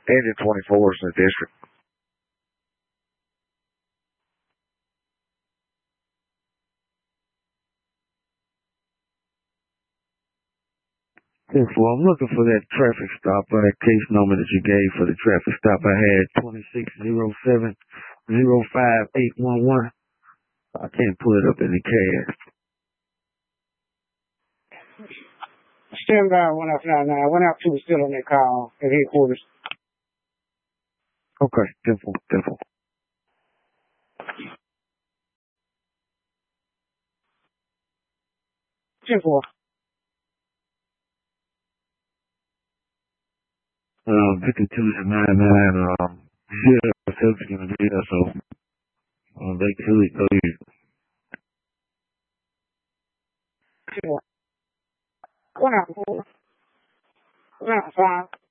Engine 24 is in the district. Well, I'm looking for that traffic stop, that case number that you gave for the traffic stop. I had 2607-05811. I can't pull it up in the CAD. Stand by 1F99. 1F2 is still on that call at headquarters. Okay, 10-4. 10-4. 52-99, yeah, service gonna be there, so, they could go you. 1F4. 1F5.